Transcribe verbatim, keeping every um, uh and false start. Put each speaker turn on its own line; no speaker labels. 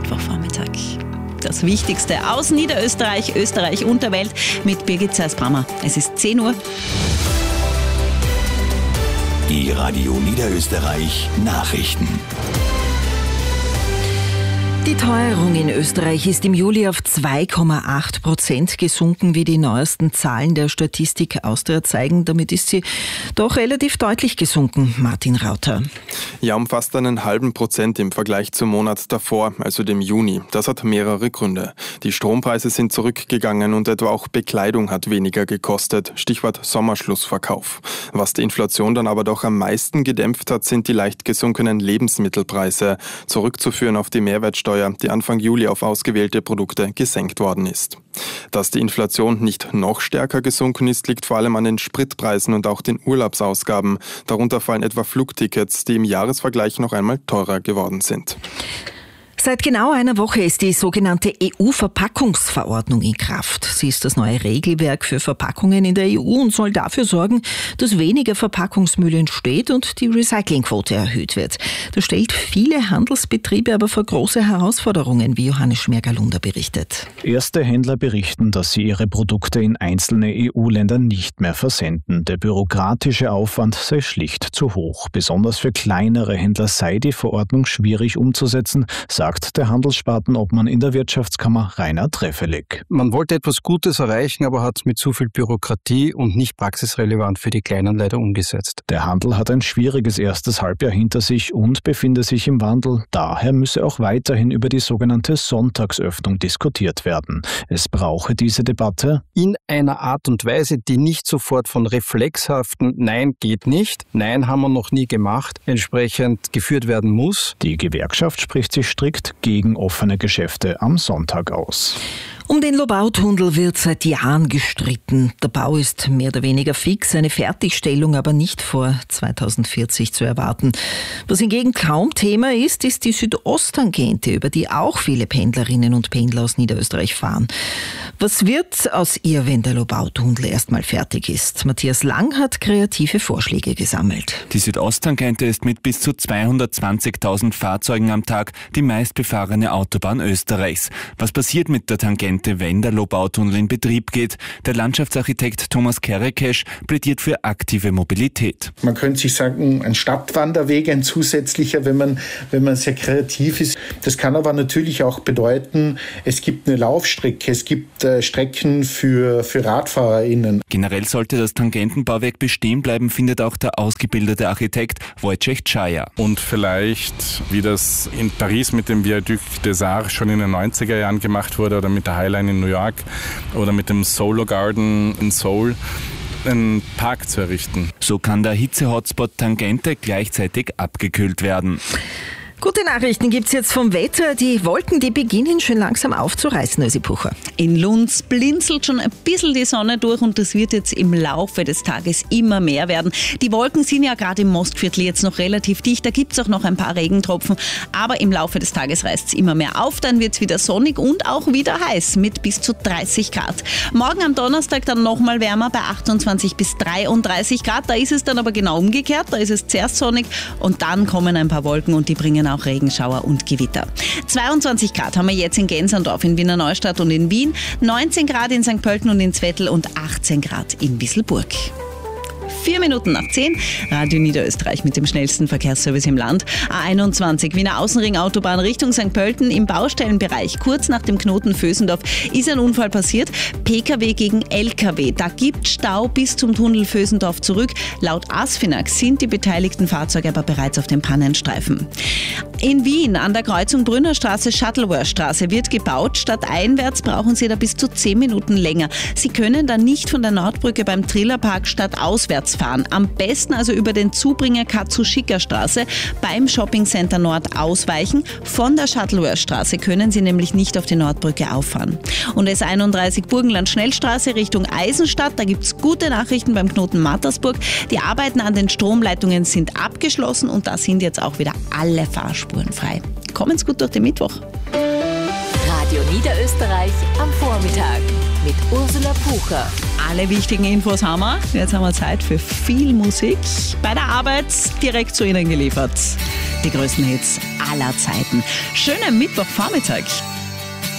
Mittwochvormittag. Das Wichtigste aus Niederösterreich, Österreich und der Welt mit Birgit Zeisbrammer. Es ist zehn Uhr.
Die Radio Niederösterreich Nachrichten.
Die Teuerung in Österreich ist im Juli auf zwei Komma acht Prozent gesunken, wie die neuesten Zahlen der Statistik Austria zeigen. Damit ist sie doch relativ deutlich gesunken. Martin Rauter.
Ja, um fast einen halben Prozent im Vergleich zum Monat davor, also dem Juni. Das hat mehrere Gründe. Die Strompreise sind zurückgegangen und etwa auch Bekleidung hat weniger gekostet. Stichwort Sommerschlussverkauf. Was die Inflation dann aber doch am meisten gedämpft hat, sind die leicht gesunkenen Lebensmittelpreise. Zurückzuführen auf die Mehrwertsteuer, die Anfang Juli auf ausgewählte Produkte gesenkt worden ist. Dass die Inflation nicht noch stärker gesunken ist, liegt vor allem an den Spritpreisen und auch den Urlaubsausgaben. Darunter fallen etwa Flugtickets, die im Jahresvergleich noch einmal teurer geworden sind.
Seit genau einer Woche ist die sogenannte E U-Verpackungsverordnung in Kraft. Sie ist das neue Regelwerk für Verpackungen in der E U und soll dafür sorgen, dass weniger Verpackungsmüll entsteht und die Recyclingquote erhöht wird. Das stellt viele Handelsbetriebe aber vor große Herausforderungen, wie Johannes Schmergalunder berichtet.
Erste Händler berichten, dass sie ihre Produkte in einzelne E U-Länder nicht mehr versenden. Der bürokratische Aufwand sei schlicht zu hoch. Besonders für kleinere Händler sei die Verordnung schwierig umzusetzen, sagt der Handelsspartenobmann in der Wirtschaftskammer Rainer Treffelig.
Man wollte etwas Gutes erreichen, aber hat es mit zu viel Bürokratie und nicht praxisrelevant für die Kleinen leider umgesetzt.
Der Handel hat ein schwieriges erstes Halbjahr hinter sich und befinde sich im Wandel. Daher müsse auch weiterhin über die sogenannte Sonntagsöffnung diskutiert werden. Es brauche diese Debatte
in einer Art und Weise, die nicht sofort von reflexhaften Nein geht nicht, Nein haben wir noch nie gemacht, entsprechend geführt werden muss.
Die Gewerkschaft spricht sich strikt gegen offene Geschäfte am Sonntag aus.
Um den Lobau-Tunnel wird seit Jahren gestritten. Der Bau ist mehr oder weniger fix, eine Fertigstellung aber nicht vor zweitausendvierzig zu erwarten. Was hingegen kaum Thema ist, ist die Südosttangente, über die auch viele Pendlerinnen und Pendler aus Niederösterreich fahren. Was wird aus ihr, wenn der Lobau-Tunnel erstmal fertig ist? Matthias Lang hat kreative Vorschläge gesammelt.
Die Südosttangente ist mit bis zu zweihundertzwanzigtausend Fahrzeugen am Tag die meistbefahrene Autobahn Österreichs. Was passiert mit der Tangente, wenn der Lobau-Tunnel in Betrieb geht? Der Landschaftsarchitekt Thomas Kerekesch plädiert für aktive Mobilität.
Man könnte sich sagen, ein Stadtwanderweg, ein zusätzlicher, wenn man, wenn man sehr kreativ ist. Das kann aber natürlich auch bedeuten, es gibt eine Laufstrecke, es gibt äh, Strecken für, für RadfahrerInnen.
Generell sollte das Tangentenbauwerk bestehen bleiben, findet auch der ausgebildete Architekt Wojciech Czaja.
Und vielleicht, wie das in Paris mit dem Viaduc des Arts schon in den neunziger Jahren gemacht wurde oder mit der Highline in New York oder mit dem Solo Garden in Seoul, einen Park zu errichten.
So kann der Hitze-Hotspot Tangente gleichzeitig abgekühlt werden.
Gute Nachrichten gibt's jetzt vom Wetter. Die Wolken, die beginnen schon langsam aufzureißen, Ösi Pucher.
In Lunds blinzelt schon ein bisschen die Sonne durch und das wird jetzt im Laufe des Tages immer mehr werden. Die Wolken sind ja gerade im Mostviertel jetzt noch relativ dicht, da gibt's auch noch ein paar Regentropfen, aber im Laufe des Tages reißt's immer mehr auf, dann wird's wieder sonnig und auch wieder heiß mit bis zu dreißig Grad. Morgen am Donnerstag dann nochmal wärmer bei achtundzwanzig bis dreiunddreißig Grad, da ist es dann aber genau umgekehrt, da ist es zuerst sonnig und dann kommen ein paar Wolken und die bringen auch Regenschauer und Gewitter. zweiundzwanzig Grad haben wir jetzt in Gensandorf, in Wiener Neustadt und in Wien, neunzehn Grad in Sankt Pölten und in Zwettl und achtzehn Grad in Wisselburg. Vier Minuten nach zehn, Radio Niederösterreich mit dem schnellsten Verkehrsservice im Land. A einundzwanzig, Wiener Außenring-Autobahn Richtung Sankt Pölten im Baustellenbereich. Kurz nach dem Knoten Vösendorf ist ein Unfall passiert. P K W gegen L K W. Da gibt Stau bis zum Tunnel Vösendorf zurück. Laut ASFINAG sind die beteiligten Fahrzeuge aber bereits auf dem Pannenstreifen. In Wien an der Kreuzung Brünnerstraße, Shuttleworth-Straße wird gebaut. Stadteinwärts brauchen Sie da bis zu zehn Minuten länger. Sie können dann nicht von der Nordbrücke beim Trillerpark stadtauswärts fahren. Am besten also über den Zubringer Katzu-Schicker-Straße beim Shoppingcenter Nord ausweichen. Von der Shuttleworth-Straße können Sie nämlich nicht auf die Nordbrücke auffahren. Und S einunddreißig Burgenland-Schnellstraße Richtung Eisenstadt. Da gibt es gute Nachrichten beim Knoten Mattersburg. Die Arbeiten an den Stromleitungen sind abgeschlossen und da sind jetzt auch wieder alle Fahrspuren frei. Kommen's gut durch den Mittwoch.
Radio Niederösterreich am Vormittag mit Ursula Pucher.
Alle wichtigen Infos haben wir. Jetzt haben wir Zeit für viel Musik. Bei der Arbeit direkt zu Ihnen geliefert. Die größten Hits aller Zeiten. Schönen Mittwochvormittag.